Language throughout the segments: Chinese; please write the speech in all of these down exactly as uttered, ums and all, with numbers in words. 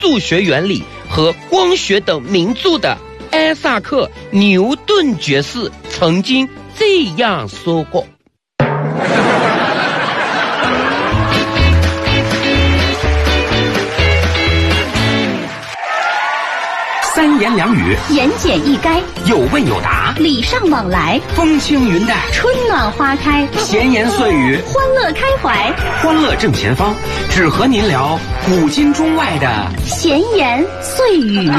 数学原理和光学等名著的艾萨克·牛顿爵士曾经这样说过。 三言两语， 言简意赅， 有问有答， 礼尚往来， 风轻云淡， 春暖花开， 闲言碎语， 欢乐开怀， 欢乐正前方，只和您聊古今中外的闲言碎语。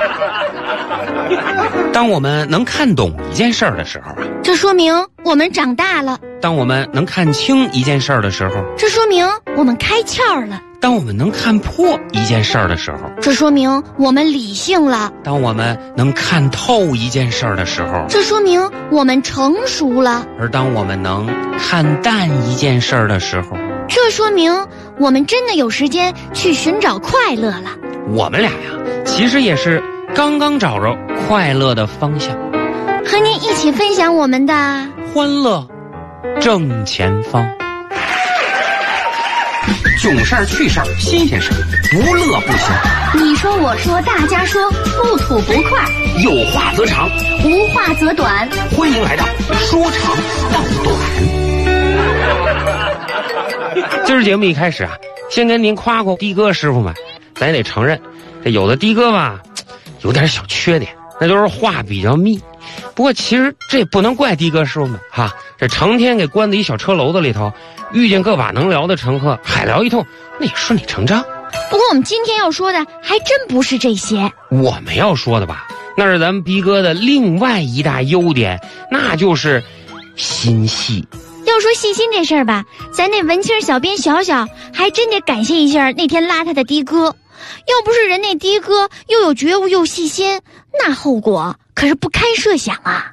当我们能看懂一件事儿的时候啊， 这说明我们长大了； 当我们能看清一件事儿的时候， 这说明我们开窍了； 当我们能看破一件事儿的时候， 这说明我们理性了； 当我们能看透一件事儿的时候， 这说明我们成熟了； 而当我们能看淡一件事儿的时候， 这说明我们真的有时间去寻找快乐了。 我们俩呀，其实也是刚刚找着快乐的方向， 和您一起分享我们的欢乐正前方。 囧事儿、趣事儿、新鲜事儿，不乐不行。 你说我说大家说，不吐不快， 有话则长， 无话则短。 欢迎来到说长道短。 今儿节目一开始啊，先跟您夸夸的哥师傅们。咱也得承认，这有的的哥吧，有点小缺点，那就是话比较密。不过其实这也不能怪的哥师傅们哈，这成天给关在一小车楼子里头，遇见个把能聊的乘客，海聊一通，那也顺理成章。 不过我们今天要说的还真不是这些， 我们要说的吧，那是咱们的哥的另外一大优点，那就是心细。 要说细心这事儿吧，咱那文青小编小小还真得感谢一下那天拉他的的哥。要不是人那的哥又有觉悟又细心，那后果可是不堪设想啊。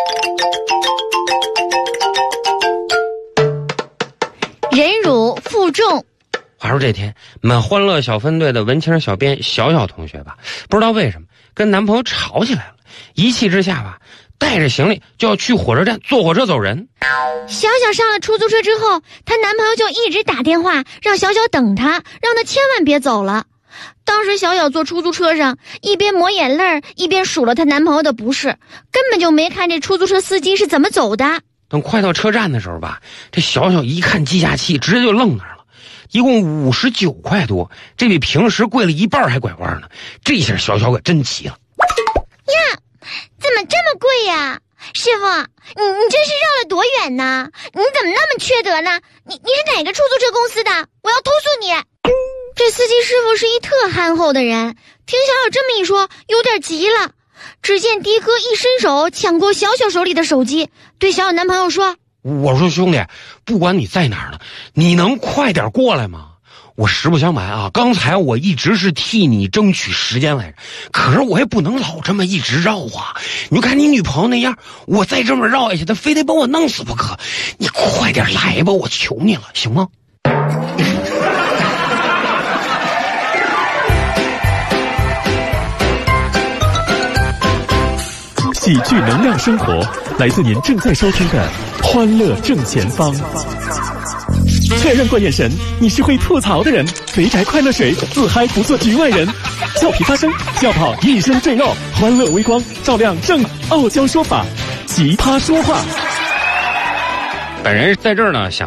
忍辱负重。 话说这天，我们欢乐小分队的文青小编小小同学吧，不知道为什么跟男朋友吵起来了，一气之下吧，带着行李就要去火车站坐火车走人。 小小上了出租车之后，她男朋友就一直打电话让小小等他，让他千万别走了。当时小小坐出租车上，一边抹眼泪一边数了她男朋友的不是，根本就没看这出租车司机是怎么走的。 等快到车站的时候吧，这小小一看计价器，直接就愣那儿了，一共五十九块多，这比平时贵了一半还拐弯呢。这下小小可真急了呀，怎么这么贵呀？师傅，你你这是绕了多远呢？你怎么那么缺德呢？你你是哪个出租车公司的？我要投诉你！这司机师傅是一特憨厚的人，听小小这么一说，有点急了。只见的哥一伸手抢过小小手里的手机，对小小男朋友说：“ 我说兄弟，不管你在哪儿呢，你能快点过来吗？我实不相瞒啊，刚才我一直是替你争取时间来着，可是我也不能老这么一直绕啊。你就看你女朋友那样，我再这么绕下去，她非得把我弄死不可。你快点来吧，我求你了，行吗？” 喜剧能量生活，来自您正在收听的《欢乐正前方》。确认过眼神，你是会吐槽的人。肥宅快乐水，自嗨不做局外人。俏皮发声，笑跑一身赘肉。欢乐微光，照亮正傲娇说法。奇葩说话。 本人在这儿呢，想